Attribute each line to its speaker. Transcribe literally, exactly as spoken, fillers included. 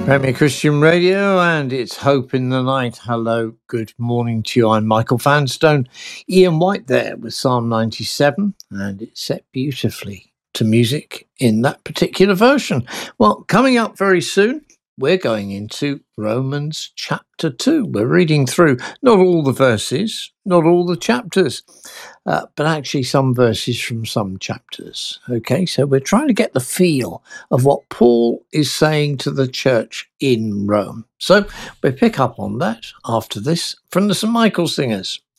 Speaker 1: Premier Christian Radio, and it's Hope in the Night. Hello, good morning to you. I'm Michael Vanstone. Ian White there with Psalm ninety-seven, and it's set beautifully to music in that particular version. Well, coming up very soon, we're going into Romans chapter two. We're reading through not all the verses, not all the chapters, uh, but actually some verses from some chapters. Okay, so we're trying to get the feel of what Paul is saying to the church in Rome. So we'll pick up on that after this from the Saint Michael Singers.